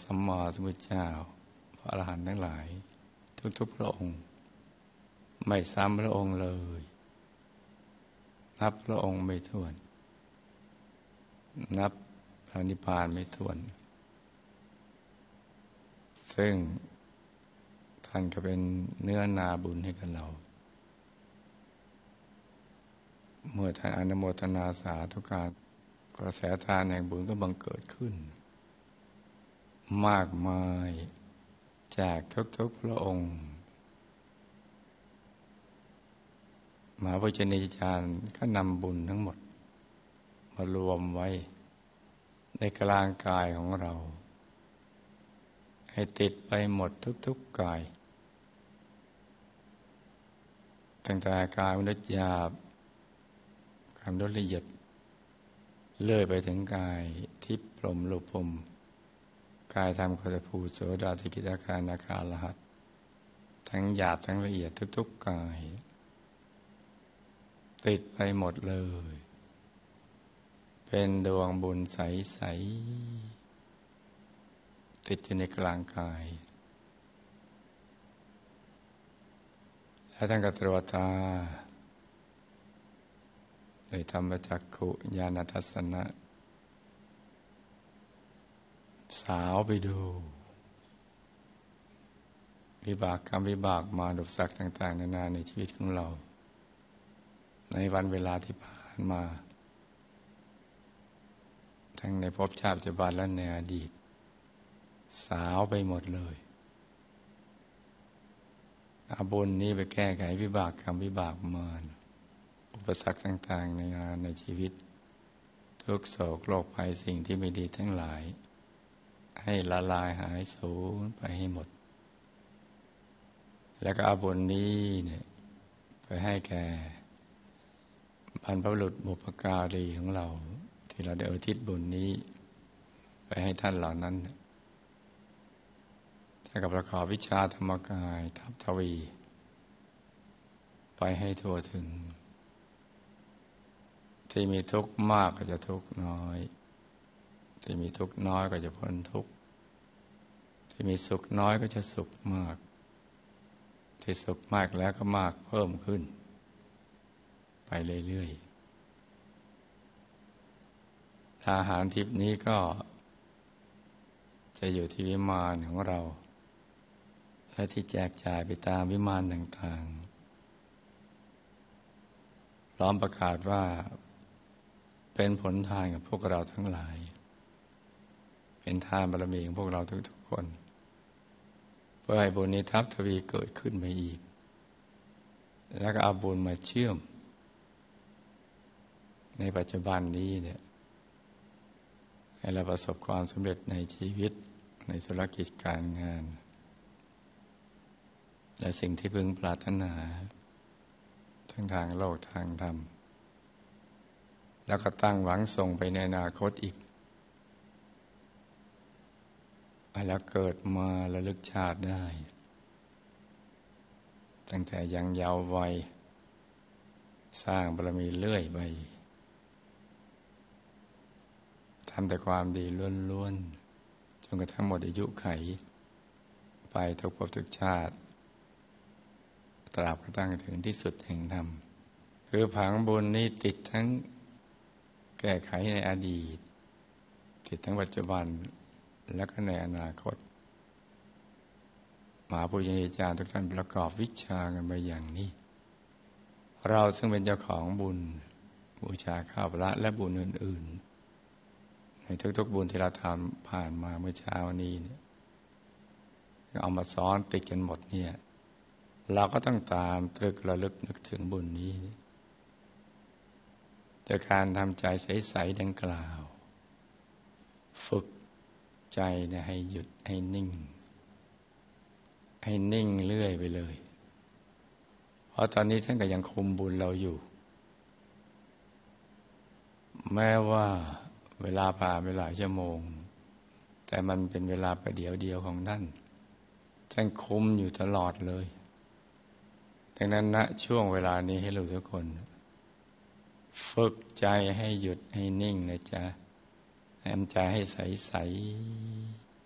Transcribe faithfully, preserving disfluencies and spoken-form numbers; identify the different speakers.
Speaker 1: สัมมาสัมพุทธเจ้าพระอรหันต์ทั้งหลายทุกๆพระองค์ไม่ซ้ำพระองค์เลยนับพระองค์ไม่ถ้วนนับพระนิพพานไม่ถ้วนซึ่งท่านก็เป็นเนื้อนาบุญให้กับเราเมื่อท่านอนุโมทนาสาธุการกระแสทานแห่งบุญก็บังเกิดขึ้นมากมายจากทุกๆพระองค์มหาวิจารย์จารย์ก็นำบุญทั้งหมดมารวมไว้ในกลางกายของเราให้ติดไปหมดทุกๆกายตั้งแต่กายมนุษย์หยาบกายมนุษย์ละเอียดเลื่อยไปถึงกายทิพย์พรหมรูปพรหมกายธรรมโคตภูโสดาสกิทาคานาคาอรหัตทั้งหยาบทั้งละเอียดทุกๆกายติดไปหมดเลยเป็นดวงบุญใสๆติดอยู่ในกลางกายแล้วท่านก็ตรวจตาโดยธรรมจักขุญาณทัสสนะสาวไปดูวิบากกรรมวิบากมารอุปสรรคต่างๆนานาในชีวิตของเราในวันเวลาที่ผ่านมาทั้งในภพชาติปัจจุบันและในอดีตสาวไปหมดเลยเอาบุญนี้ไปแก้ไขวิบากกรรมวิบากมารอุปสรรคต่างๆในงานในชีวิตทุกโศกโรคภัยสิ่งที่ไม่ดีทั้งหลายให้ละลายหายสูญไปให้หมดแล้วก็เอาบุญนี้เนี่ยไปให้แก่บรรพบุรุษบุพการีของเราที่เราได้อุทิศบุญนี้ไปให้ท่านเหล่านั้นท่านก็ประกอบวิชาธรรมกายทัพทวีไปให้ทั่วถึงที่มีทุกข์มากก็จะทุกข์น้อยที่มีทุกข์น้อยก็จะพ้นทุกข์ที่มีสุขน้อยก็จะสุขมากที่สุขมากแล้วก็มากเพิ่มขึ้นไปเรื่อยๆอาหารทิพย์นี้ก็จะอยู่ที่วิมานของเราและที่แจกจ่ายไปตามวิมานต่างๆพร้อมประกาศว่าเป็นผลทานกับพวกเราทั้งหลายเป็นทานบารมีของพวกเราทุกๆคนเพื่อให้บุญนี้ทับทวีเกิดขึ้นมาอีกแล้วก็เอาบุญมาเชื่อมในปัจจุบันนี้เนี่ยให้เราประสบความสำเร็จในชีวิตในธุรกิจการงานและสิ่งที่พึงปรารถนาทั้งทางโลกทางธรรมแล้วก็ตั้งหวังส่งไปในอนาคตอีกแล้วเกิดมาระลึกชาติได้ตั้งแต่ยังเยาว์วัยสร้างบารมีเรื่อยไปทำแต่ความดีล้วนๆจนกระทั่งหมดอายุไขไปทุกภพทุกชาติตราบกระทั่งถึงที่สุดแห่งธรรมคือผังบุญนี้ติดทั้งแก้ไขในอดีตติดทั้งปัจจุบันและก็ในอนาคตมหาปุญญาจารย์ทุกท่านประกอบวิชากันไปอย่างนี้เราซึ่งเป็นเจ้าของบุญบูชาข้าวพระและบุญอื่นๆในทุกๆบุญที่เราทำผ่านมาเมื่อเช้านี้เนี่ยเอามาซ้อนติดกันหมดเนี่ยเราก็ต้องตามตรึกระลึกนึกถึงบุญนี้แต่การทำใจใสๆดังกล่าวฝึกใจเนี่ยให้หยุดให้นิ่งให้นิ่งเรื่อยไปเลยเพราะตอนนี้ท่านก็ยังคุมบุญเราอยู่แม้ว่าเวลาผ่านไปหลายชั่วโมงแต่มันเป็นเวลาประเดี๋ยวเดียวของท่านท่านคุมอยู่ตลอดเลยดังนั้นณช่วงเวลานี้ให้เราทุกคนฝึกใจให้หยุดให้นิ่งนะจ๊ะให้ทำใจให้ใสๆ